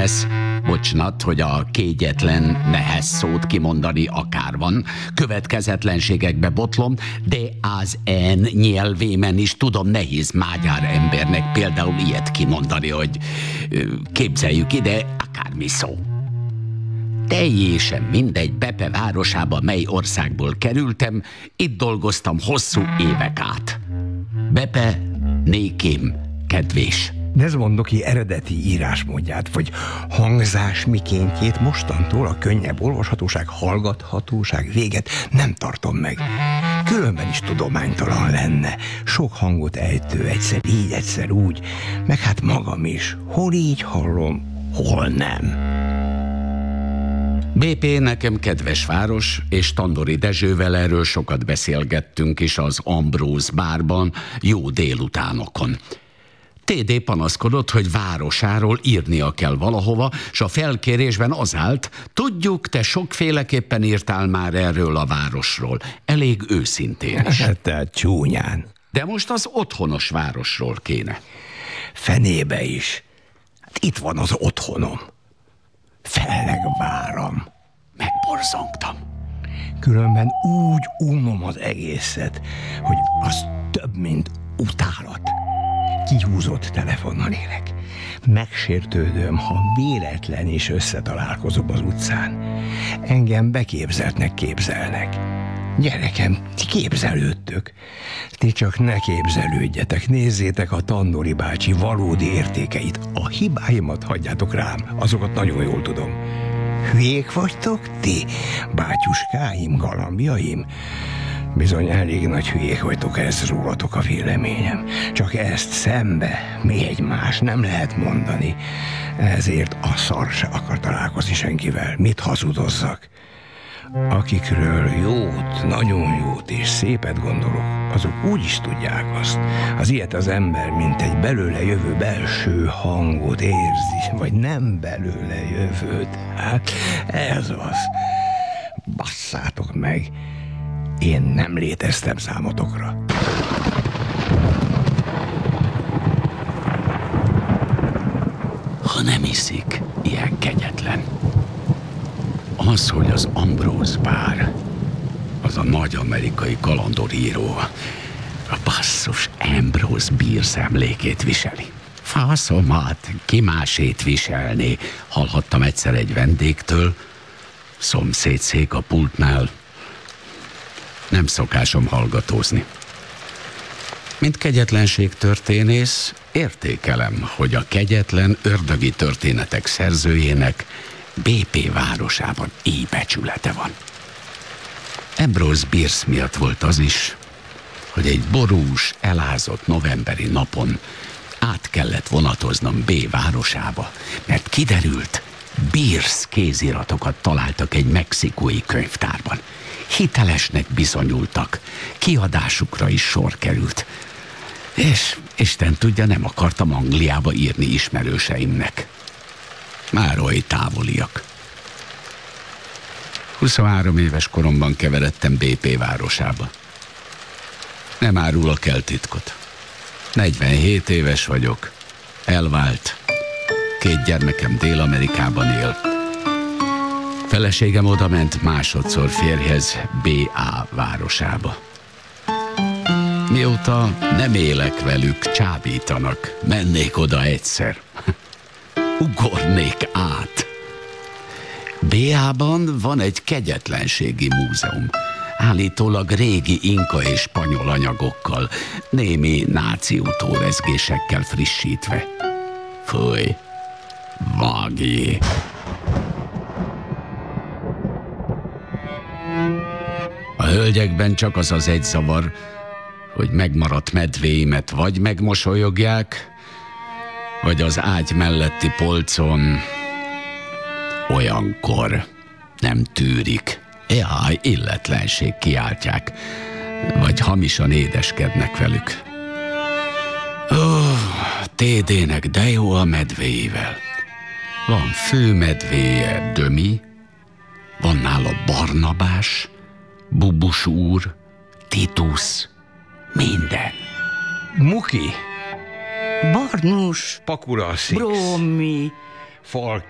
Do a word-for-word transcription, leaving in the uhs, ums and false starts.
Kényes, bocsnat, hogy a kényetlen nehez szót kimondani akár van, következetlenségekbe botlom, de az en nyelvémen is tudom nehéz magyar embernek például ilyet kimondani, hogy képzeljük ide akármi szó. Teljesen mindegy, Bepe városába mely országból kerültem, itt dolgoztam hosszú évek át. Bepe, nékém, kedvés. Desmondoki eredeti írásmódját, vagy hangzás mikéntjét mostantól a könnyebb olvashatóság, hallgathatóság véget nem tartom meg. Különben is tudománytalan lenne. Sok hangot ejtő, egyszer így, egyszer úgy, meg hát magam is. Hol így hallom, hol nem. bé pé nekem kedves város, és Tandori Dezsővel erről sokat beszélgettünk is az Ambrose bárban, jó délutánokon. té dé panaszkodott, hogy városáról írnia kell valahova, s a felkérésben az állt, tudjuk, te sokféleképpen írtál már erről a városról, elég őszintén is. Hát, tehát csúnyán. De most az otthonos városról kéne. Fenébe is. Hát itt van az otthonom. Fellegváram. Megborzongtam. Különben úgy unom az egészet, hogy az több, mint utálat. Kihúzott telefonnal élek. Megsértődöm, ha véletlen is összetalálkozom az utcán. Engem beképzeltnek képzelnek. Gyerekem, ti képzelődtök. Ti csak ne képzelődjetek, nézzétek a Tandori bácsi valódi értékeit. A hibáimat hagyjátok rám, azokat nagyon jól tudom. Hülyék vagytok ti, bátyuskáim, galambjaim? Bizony elég nagy hülyék vagytok, ez rólatok a véleményem. Csak ezt szembe, még más nem lehet mondani. Ezért a szar se akar találkozni senkivel. Mit hazudozzak? Akikről jót, nagyon jót és szépet gondolok, azok úgy is tudják azt. Az ilyet az ember, mint egy belőle jövő belső hangot érzi, vagy nem belőle jövőt. Hát ez az. Basszátok meg. Én nem léteztem számotokra. Ha nem iszik, ilyen kegyetlen. Az, hogy az Ambrose bár, az a nagy amerikai kalandoríró, a basszus Ambrose Bierce emlékét viseli. Faszomat, ki másét viselni, hallhattam egyszer egy vendégtől, szomszédszék a pultnál. Nem szokásom hallgatózni. Mint kegyetlenségtörténész, értékelem, hogy a kegyetlen ördögi történetek szerzőjének bé pé városában így becsülete van. Ambrose Bierce miatt volt az is, hogy egy borús, elázott novemberi napon át kellett vonatoznom B városába, mert kiderült, Bierce kéziratokat találtak egy mexikói könyvtárban. Hitelesnek bizonyultak, kiadásukra is sor került. És Isten tudja, nem akartam Angliába írni ismerőseimnek. Már oly távoliak. huszonhárom éves koromban keveredtem bé pé városába. Nem árulok el titkot. negyvenhét éves vagyok. Elvált. Két gyermekem Dél-Amerikában él. Feleségem odament másodszor férjhez bé á városába. Mióta nem élek velük, csábítanak. Mennék oda egyszer. Ugornék át. bé á-ban van egy kegyetlenségi múzeum. Állítólag régi inka és spanyol anyagokkal, némi náci utórezgésekkel frissítve. Fúj, vágjé. A hölgyekben csak az az egy zavar, hogy megmaradt medvéimet vagy megmosolyogják, vagy az ágy melletti polcon olyankor nem tűrik. Jaj, illetlenség kiáltják, vagy hamisan édeskednek velük. Ó, té dének de jó a medvéivel. Van főmedvéje, Dömi, van nála Barnabás, Bubus úr, Titus, minden. Muki, Barnus, Pakula Six, Bromi, Falk